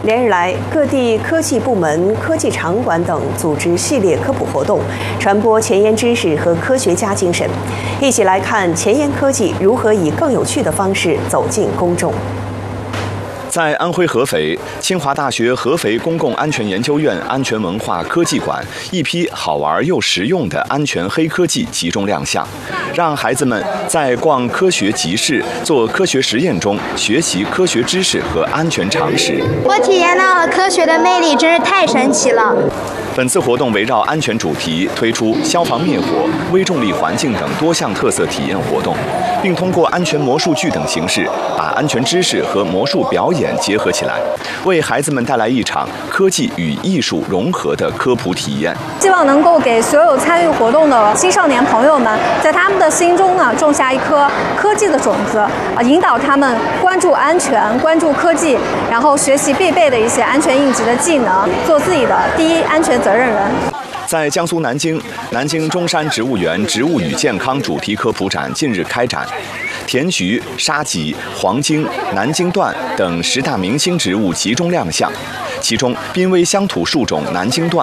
连日来，各地科技部门、科技场馆等组织系列科普活动，传播前沿知识和科学家精神。一起来看前沿科技如何以更有趣的方式走进公众。 在安徽合肥，清华大学合肥公共安全研究院安全文化科技馆，一批好玩又实用的安全黑科技集中亮相，让孩子们在逛科学集市、做科学实验中学习科学知识和安全常识。 我体验到了科学的魅力，真是太神奇了。 本次活动围绕安全主题推出消防灭火、微重力环境等多项特色体验活动，并通过安全魔术剧等形式，把安全知识和魔术表演结合起来，为孩子们带来一场科技与艺术融合的科普体验。 希望能够给所有参与活动的青少年朋友们，在他们的心中呢种下一颗科技的种子，引导他们关注安全、关注科技，然后学习必备的一些安全应急的技能，做自己的第一安全责任人。 在江苏南京中山植物园植物与健康主题科普展近日开展，甜菊、沙棘、黄荆、南京椴等10大明星植物集中亮相，其中濒危乡土树种南京椴